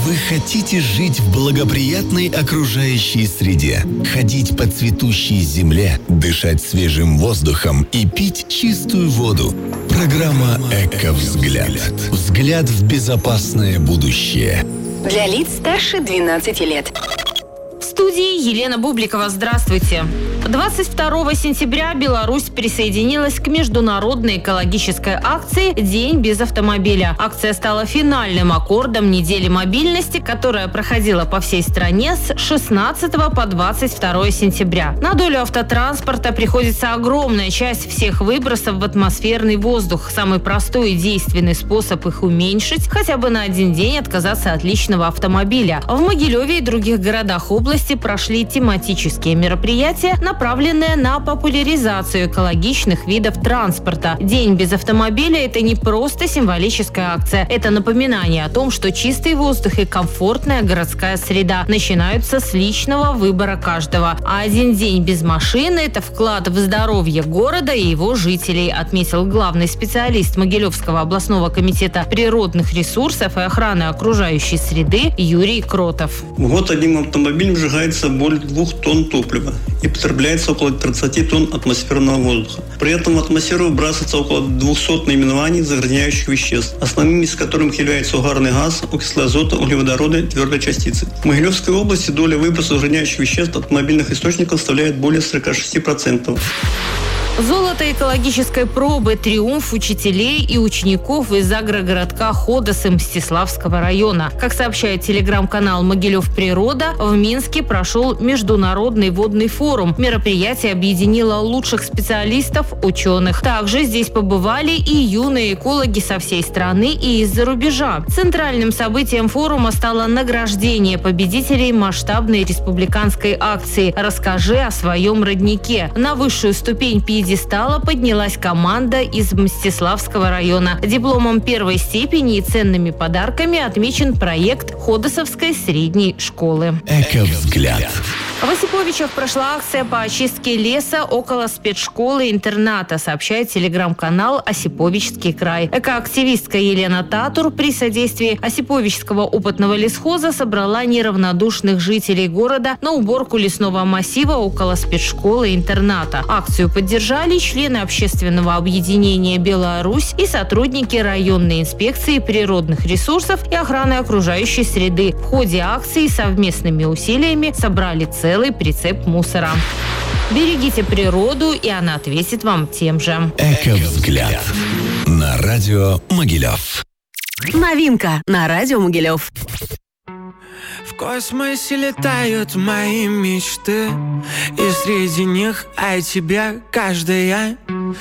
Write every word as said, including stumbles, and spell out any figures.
Вы хотите жить в благоприятной окружающей среде, ходить по цветущей земле, дышать свежим воздухом и пить чистую воду. Программа «Эко-взгляд». Взгляд в безопасное будущее. Для лиц старше двенадцати лет. В студии Елена Бубликова. Здравствуйте. двадцать второго сентября Беларусь присоединилась к международной экологической акции «День без автомобиля». Акция стала финальным аккордом недели мобильности, которая проходила по всей стране с шестнадцатого по двадцать второе сентября. На долю автотранспорта приходится огромная часть всех выбросов в атмосферный воздух. Самый простой и действенный способ их уменьшить – хотя бы на один день отказаться от личного автомобиля. В Могилеве и других городах области прошли тематические мероприятия, направленные на популяризацию экологичных видов транспорта. День без автомобиля – это не просто символическая акция. Это напоминание о том, что чистый воздух и комфортная городская среда начинаются с личного выбора каждого. А один день без машины – это вклад в здоровье города и его жителей, отметил главный специалист Могилевского областного комитета природных ресурсов и охраны окружающей среды Юрий Кротов. В год одним автомобилем сжигается более двух тонн топлива и потребляется около тридцати тонн атмосферного воздуха. При этом в атмосферу выбрасывается около двухсот наименований загрязняющих веществ, основными из которых являются угарный газ, окислы азота, углеводороды, твердые частицы. В Могилевской области доля выбросов загрязняющих веществ от мобильных источников составляет более сорока шести процентов. Золото экологической пробы – триумф учителей и учеников из агрогородка Ходосы Мстиславского района. Как сообщает телеграм-канал «Могилев Природа», в Минске прошел Международный водный форум. Мероприятие объединило лучших специалистов, ученых. Также здесь побывали и юные экологи со всей страны и из-за рубежа. Центральным событием форума стало награждение победителей масштабной республиканской акции «Расскажи о своем роднике». На высшую ступень пьедестала поднялась команда из Мстиславского района. Дипломом первой степени и ценными подарками отмечен проект Ходосовской средней школы. Эко-взгляд. В Осиповичах прошла акция по очистке леса около спецшколы-интерната, сообщает телеграм-канал «Осиповичский край». Экоактивистка Елена Татур при содействии Осиповичского опытного лесхоза собрала неравнодушных жителей города на уборку лесного массива около спецшколы-интерната. Акцию поддержали члены общественного объединения «Беларусь» и сотрудники районной инспекции природных ресурсов и охраны окружающей среды. В ходе акции совместными усилиями собрали целый целый прицеп мусора. Берегите природу, и она ответит вам тем же. Эко-взгляд. На радио Могилев. Новинка на радио Могилев. В космосе летают мои мечты, и среди них о тебе каждая